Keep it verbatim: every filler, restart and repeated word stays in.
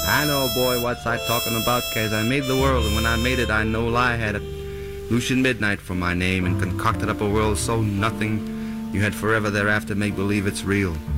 I know, boy, what's I talking about, 'cause I made the world, and when I made it, I no lie had it. Lucian Midnight for my name, and concocted up a world so nothing you had forever thereafter make believe it's real.